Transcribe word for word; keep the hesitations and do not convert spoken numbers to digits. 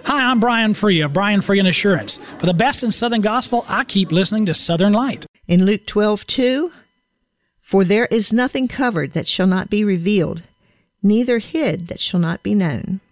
Hi, I'm Brian Free of Brian Free and Assurance. For the best in Southern Gospel, I keep listening to Southern Light. In Luke twelve two, for there is nothing covered that shall not be revealed, neither hid that shall not be known.